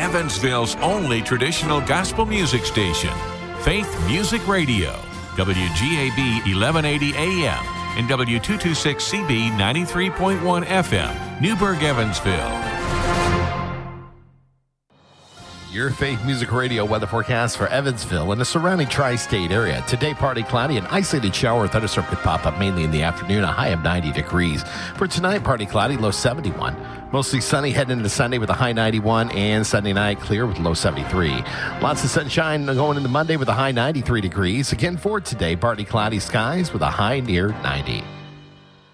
Evansville's only traditional gospel music station, Faith Music Radio, WGAB 1180 AM and W226CB 93.1 FM, Newburgh, Evansville. Your Faith Music Radio weather forecast for Evansville and the surrounding tri-state area. Today, partly cloudy, an isolated shower or thunderstorm could pop up mainly in the afternoon, a high of 90 degrees. For tonight, partly cloudy, low 71. Mostly sunny heading into Sunday with a high 91, and Sunday night clear with low 73. Lots of sunshine going into Monday with a high 93 degrees. Again for today, partly cloudy skies with a high near 90.